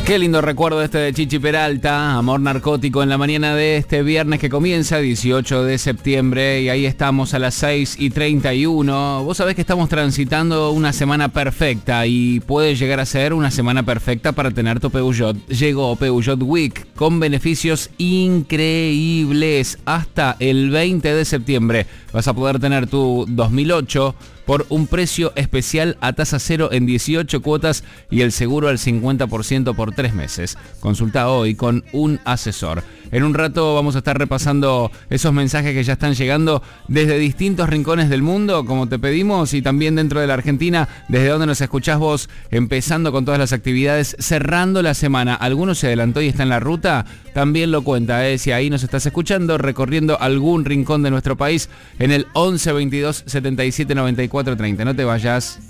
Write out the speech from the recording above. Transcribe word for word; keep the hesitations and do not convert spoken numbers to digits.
Qué lindo recuerdo este de Chichi Peralta, Amor Narcótico, en la mañana de este viernes que comienza, dieciocho de septiembre, y ahí estamos a las seis y treinta y uno. Vos sabés que estamos transitando una semana perfecta y puede llegar a ser una semana perfecta para tener tu Peugeot. Llegó Peugeot Week con beneficios increíbles. Hasta el veinte de septiembre vas a poder tener tu dos mil ocho por un precio especial a tasa cero en dieciocho cuotas y el seguro al cincuenta por ciento por tres meses. Consulta hoy con un asesor. En un rato vamos a estar repasando esos mensajes que ya están llegando desde distintos rincones del mundo, como te pedimos, y también dentro de la Argentina, desde donde nos escuchás vos, empezando con todas las actividades, cerrando la semana. ¿Alguno se adelantó y está en la ruta? También lo cuenta, ¿eh? Si ahí nos estás escuchando, recorriendo algún rincón de nuestro país, en el once veintidós setenta y siete noventa y cuatro treinta. No te vayas.